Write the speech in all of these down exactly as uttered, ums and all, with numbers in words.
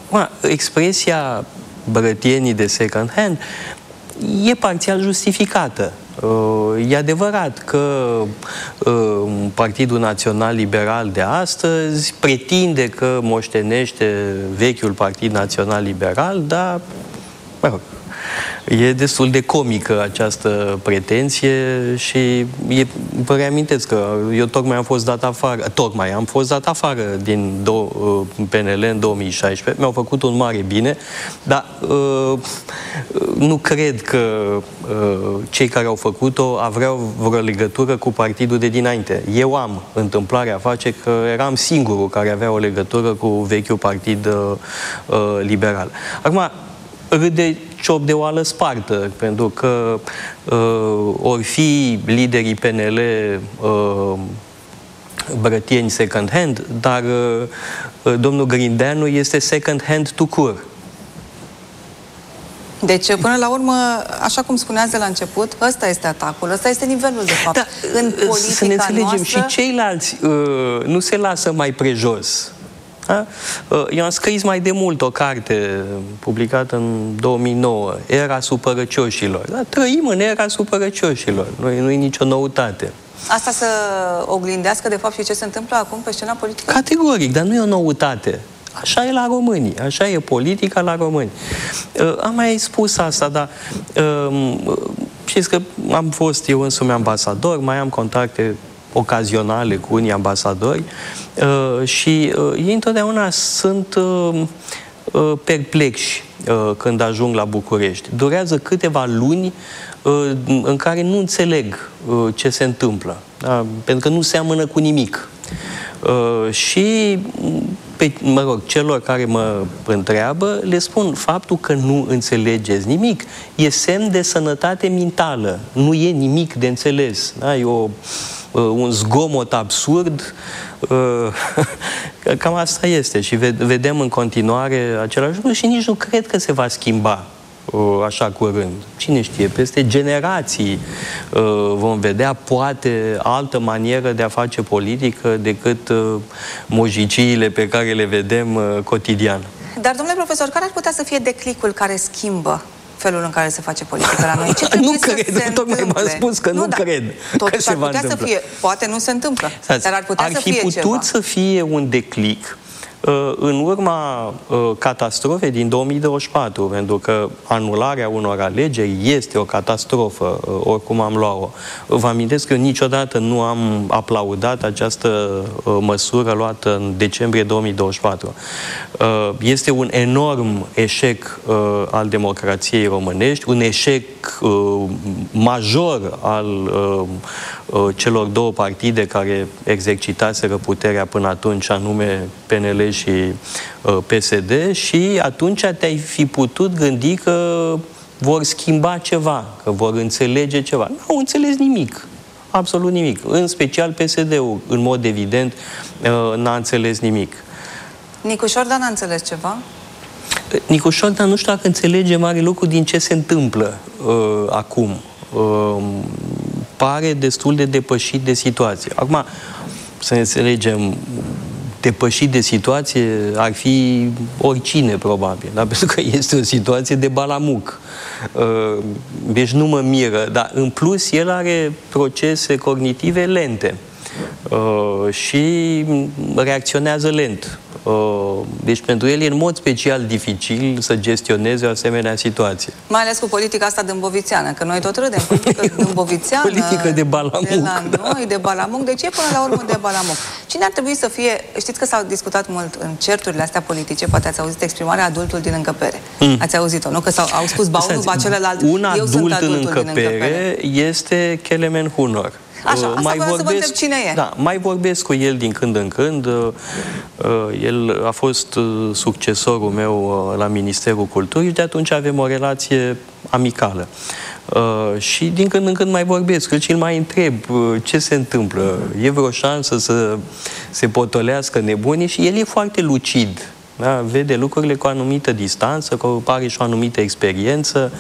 Expresia brătienii de second hand e parțial justificată. E adevărat că Partidul Național Liberal de astăzi pretinde că moștenește vechiul Partid Național Liberal, dar mă rog, e destul de comică această pretenție și e, vă reamintesc că eu tocmai am fost dat afară, tocmai am fost dat afară din P N L în două mii șaisprezece, mi-au făcut un mare bine, dar uh, nu cred că uh, cei care au făcut-o aveau vreo legătură cu partidul de dinainte. Eu am întâmplarea face că eram singurul care avea o legătură cu vechiul partid uh, uh, liberal. Acum, râde ciop de oală spartă, pentru că uh, or fi liderii P N L uh, brătieni second hand, dar uh, domnul Grindeanu este second hand to cure. Deci, până la urmă, așa cum spuneați de la început, ăsta este atacul, ăsta este nivelul, de fapt. Da, în politica să ne înțelegem, noastră... și ceilalți uh, nu se lasă mai prejos. Da? Eu am scris mai de mult o carte publicată în două mii nouă, Era supărăcioșilor. Da? Trăim în era supărăcioșilor, nu e nicio noutate. Asta să oglindească, de fapt, și ce se întâmplă acum pe scena politică? Categoric, dar nu e o noutate. Așa e la românii, așa e politica la români. Am mai spus asta, dar știți că am fost eu însumi ambasador, mai am contacte ocazionale cu unii ambasadori uh, și uh, ei întotdeauna sunt uh, uh, perplexi uh, când ajung la București. Durează câteva luni uh, în care nu înțeleg uh, ce se întâmplă, da? Pentru că nu seamănă cu nimic. Uh, și pe, mă rog, celor care mă întreabă, le spun, faptul că nu înțelegeți nimic e semn de sănătate mentală, nu e nimic de înțeles. Da? E o un zgomot absurd, cam asta este și vedem în continuare același lucru și nici nu cred că se va schimba așa curând. Cine știe, peste generații vom vedea poate altă manieră de a face politică decât mojiciile pe care le vedem cotidian. Dar, domnule profesor, care ar putea să fie declicul care schimbă felul în care se face politică la noi? Ce nu cred, tocmai v-am spus că nu, nu da, cred că se va întâmpla. Să fie, poate nu se întâmplă, Stați, dar ar putea ar să fi fie putut ceva. să fie un declic uh, în urma uh, catastrofei din două mii douăzeci și patru, pentru că anularea unor alegeri este o catastrofă, uh, oricum am luat-o. Vă amintesc că eu niciodată nu am aplaudat această uh, măsură luată în decembrie două mii douăzeci și patru. Uh, este un enorm eșec uh, al democrației românești, un eșec uh, major al uh, uh, celor două partide care exercitaseră puterea până atunci, anume P N L și uh, P S D, și atunci te-ai fi putut gândi că vor schimba ceva, că vor înțelege ceva. Nu au înțeles nimic. Absolut nimic. În special P S D-ul, în mod evident, uh, n-a înțeles nimic. Nicu Șordan n-a înțeles ceva? Nicu Șordan nu știu dacă înțelege mare lucru din ce se întâmplă uh, acum. Uh, pare destul de depășit de situație. Acum, să ne înțelegem, depășit de situație ar fi oricine, probabil, da? Pentru că este o situație de balamuc. Uh, deci nu mă miră, dar în plus el are procese cognitive lente uh, și reacționează lent. Deci pentru el e în mod special dificil să gestioneze o asemenea situație. Mai ales cu politica asta dâmbovițeană, că noi tot râdem. Politică dâmbovițeană, politică de balamuc, de la da. noi, de balamuc. De ce până la urmă de balamuc? Cine ar trebui să fie... Știți că s-au discutat mult în certurile astea politice, poate ați auzit exprimarea adultul din încăpere. Mm. Ați auzit-o, nu? Că s-au, au spus ba unul, ba celălalt. Un Eu adult sunt în încăpere, în încăpere este Kelemen Hunor. Așa, asta mai vorbesc, să vă întreb cine e. Da, mai vorbesc cu el din când în când. El a fost succesorul meu la Ministerul Culturii și de atunci avem o relație amicală. Și din când în când mai vorbesc și îl mai întreb ce se întâmplă. E vreo șansă să se potolească nebunii? Și el e foarte lucid. Da? Vede lucrurile cu o anumită distanță, cu are și o anumită experiență.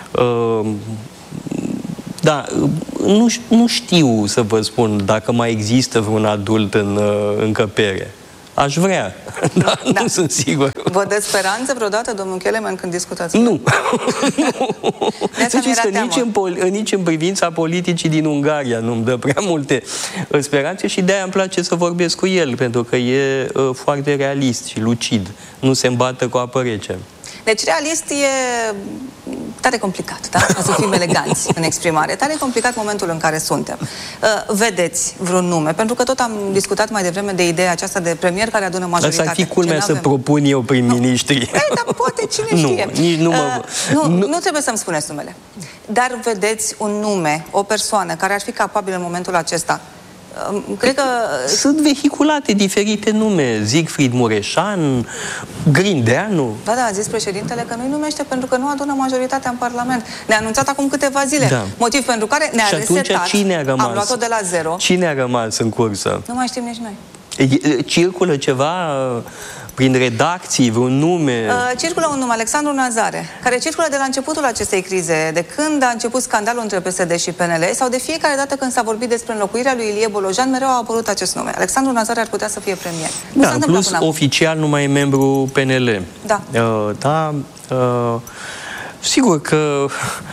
Da, nu, nu știu să vă spun dacă mai există vreun adult în uh, încăpere. Aș vrea, dar da. nu sunt sigur. Vă dă speranță vreodată, domnul Kelemen, când discutați? Nu. Să știți că nici în, nici în privința politicii din Ungaria nu-mi dă prea multe speranțe și de-aia îmi place să vorbesc cu el, pentru că e uh, foarte realist și lucid. Nu se îmbată cu apă rece. Deci realist e tare complicat, da? Ca să fim eleganți în exprimare. Tare complicat momentul în care suntem. Uh, vedeți vreun nume? Pentru că tot am discutat mai devreme de ideea aceasta de premier care adună majoritate. Asta ar fi culmea să propun eu prim-ministrii. Ei, dar poate, cine știe. Nu, nici nu, mă... uh, nu, nu, nu trebuie să-mi spuneți numele. Dar vedeți un nume, o persoană care ar fi capabilă în momentul acesta. Cred că... Sunt vehiculate diferite nume. Siegfried Mureșan, Grindeanu. Da, da, a zis președintele că nu-i numește pentru că nu adună majoritatea în Parlament. Ne-a anunțat acum câteva zile. Da. Motiv pentru care ne-a resetat. Cine a rămas? Am luat-o de la zero. Cine a rămas în cursă? Nu mai știm nici noi. Circulă ceva prin redacții, vreun nume? Uh, circulă un nume, Alexandru Nazare, care circulă de la începutul acestei crize, de când a început scandalul între P S D și P N L, sau de fiecare dată când s-a vorbit despre înlocuirea lui Ilie Bolojan, mereu a apărut acest nume. Alexandru Nazare ar putea să fie premier. Da, în plus, oficial nu mai e membru P N L. Da. Uh, da uh, sigur că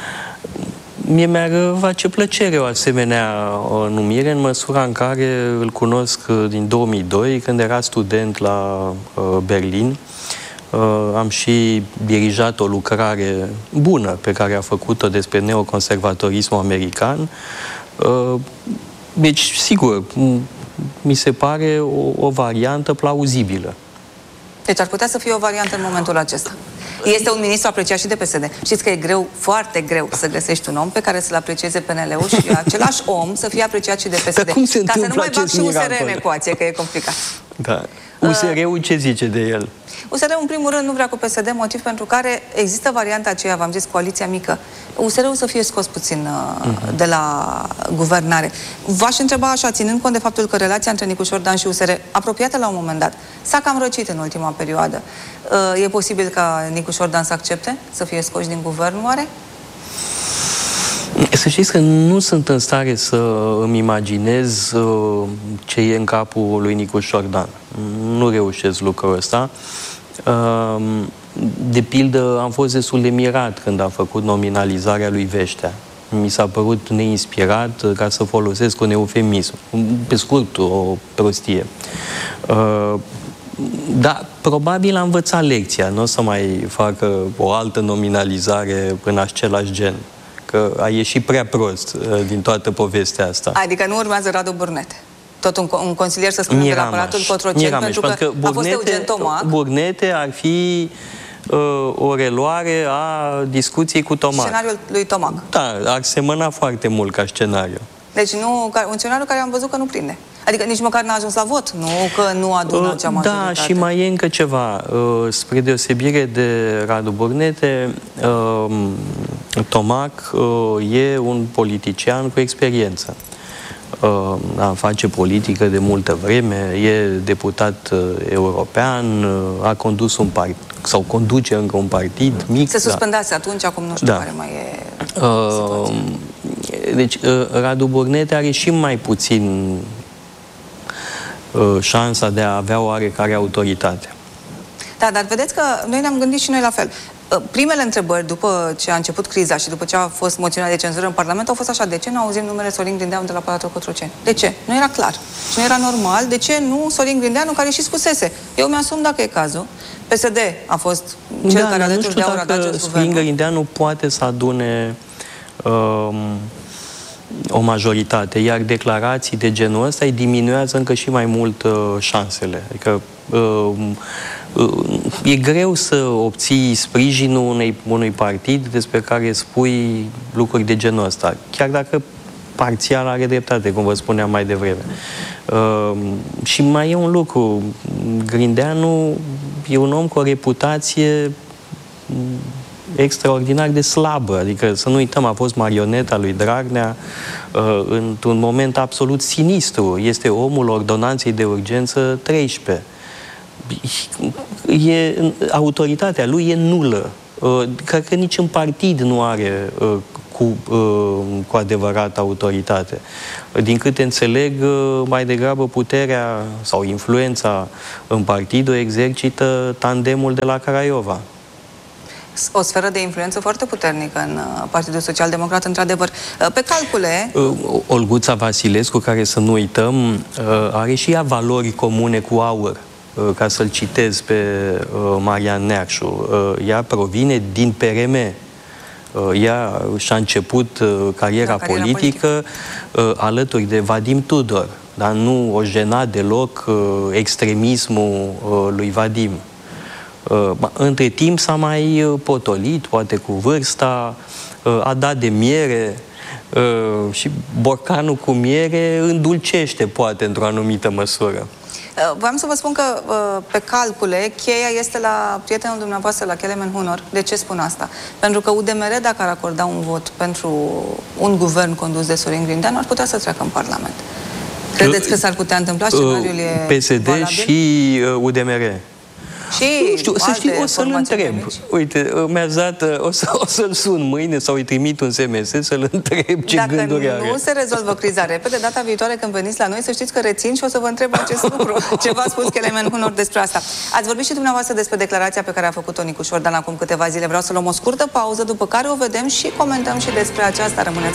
mie mi-ar face plăcere o asemenea numire în măsura în care îl cunosc din două mii doi, când era student la uh, Berlin. Uh, am și dirijat o lucrare bună pe care a făcut-o despre neoconservatorismul american. Uh, deci, sigur, mi se pare o, o variantă plauzibilă. Deci ar putea să fie o variantă în momentul acesta. Este un ministru apreciat și de P S D. Știți că e greu, foarte greu să găsești un om pe care să-l aprecieze P N L-ul și același om să fie apreciat și de P S D. Cum se Ca să nu mai bag și U S R miracol? în ecuație, că e complicat. Da. U S R-ul ce zice de el? U S R-ul, în primul rând, nu vrea cu P S D, motiv pentru care există varianta aceea, v-am zis, coaliția mică. U S R-ul să fie scos puțin uh, uh-huh. de la guvernare. V-aș întreba așa, ținând cont de faptul că relația între Nicu Șordan și U S R, apropiată la un moment dat, s-a cam răcit în ultima perioadă. Uh, e posibil ca Nicu Șordan să accepte să fie scoși din guvern, oare? Să știți că nu sunt în stare să îmi imaginez uh, ce e în capul lui Nicu Șordan. Nu reușesc lucrul ăsta. Uh, de pildă, am fost destul de mirat când am făcut nominalizarea lui Veștea. Mi s-a părut neinspirat, ca să folosesc un eufemism. Pe scurt, o prostie. Uh, Da, probabil a învățat lecția. Nu o să mai facă o altă nominalizare în același gen. Că a ieșit prea prost uh, din toată povestea asta. Adică nu urmează Radu Burnete. Tot un, un consilier, să spunem, de la aparatul Cotroceni, pentru că, că Burnete, a fost Eugen Tomac. Burnete ar fi uh, o reluare a discuției cu Tomac. Scenariul lui Tomac. Da, ar semăna foarte mult ca scenariu. Deci nu, un scenariu care am văzut că nu prinde. Adică nici măcar n-a ajuns la vot, nu că nu adună acea majoritate. Da, și mai e încă ceva. Spre deosebire de Radu Burnete, Tomac e un politician cu experiență. A face politică de multă vreme, e deputat european, a condus un partid, sau conduce încă un partid mic. Se suspendase da. atunci, acum nu știu da. care mai e situația. Deci, Radu Burnete are și mai puțin șansa de a avea oarecare autoritate. Da, dar vedeți că noi ne-am gândit și noi la fel. Primele întrebări după ce a început criza și după ce a fost moțiunea de cenzură în Parlament au fost așa: de ce nu auzim numele Sorin Grindeanu de la Palatul Cotroceni? De ce? Nu era clar. Și nu era normal. De ce nu Sorin Grindeanu, care și spusese: eu mi-asum dacă e cazul. P S D a fost cel da, care alături de aur a dat acest guvern. Sorin Grindeanu poate să adune um, o majoritate, iar declarații de genul ăsta îi diminuează încă și mai mult uh, șansele. Adică uh, uh, e greu să obții sprijinul unei, unui partid despre care spui lucruri de genul ăsta, chiar dacă parțial are dreptate, cum vă spuneam mai devreme. Uh, și mai e un lucru, Grindeanu e un om cu o reputație extraordinar de slabă, adică să nu uităm, a fost marioneta lui Dragnea uh, într-un moment absolut sinistru. Este omul ordonanței de urgență treisprezece. E, autoritatea lui e nulă. Uh, cred că nici în partid nu are uh, cu, cu adevărat autoritate. Din câte înțeleg, mai degrabă puterea sau influența în partid o exercită tandemul de la Craiova. O sferă de influență foarte puternică în Partidul Social-Democrat, într-adevăr. Pe calcule... Olguța Vasilescu, care, să nu uităm, are și ea valori comune cu AUR, ca să-l citez pe Marian Neacșu. Ea provine din P R M. Ea și-a început cariera, da, cariera politică, politică alături de Vadim Tudor, dar nu o jena deloc extremismul lui Vadim. Între timp s-a mai potolit, poate cu vârsta, a dat de miere și borcanul cu miere îndulcește, poate, într-o anumită măsură. Vreau să vă spun că, pe calcule, cheia este la prietenul dumneavoastră, la Kelemen Hunor. De ce spun asta? Pentru că U D M R, dacă ar acorda un vot pentru un guvern condus de Sorin Grindeanu, ar putea să treacă în Parlament. Credeți că s-ar putea întâmpla? Scenariul e P S D valabil? Și U D M R. Și nu știu, să știi, o să-l întreb. Uite, mi-ați dat, o, să, o să-l sun mâine sau îi trimit un S M S să-l întreb ce Dacă gânduri are. Dacă nu se rezolvă criza repede, data viitoare când veniți la noi, să știți că rețin și o să vă întreb acest lucru. Ce v-a spus Kelemen Hunor despre asta? Ați vorbit și dumneavoastră despre declarația pe care a făcut-o Nicu Șordan acum câteva zile. Vreau să luăm o scurtă pauză, după care o vedem și comentăm și despre aceasta. Rămâneți